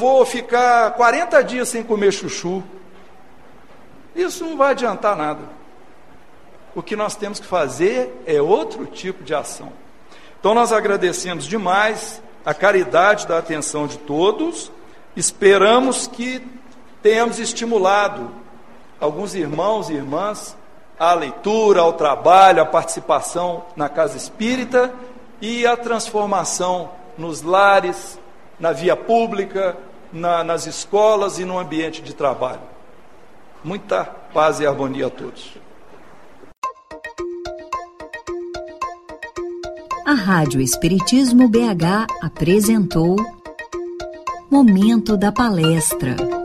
vou ficar 40 dias sem comer chuchu. Isso não vai adiantar nada. O que nós temos que fazer é outro tipo de ação. Então nós agradecemos demais a caridade da atenção de todos, esperamos que tenhamos estimulado alguns irmãos e irmãs à leitura, ao trabalho, à participação na casa espírita e à transformação nos lares, na via pública, nas escolas e no ambiente de trabalho. Muita paz e harmonia a todos. A Rádio Espiritismo BH apresentou Momento da Palestra.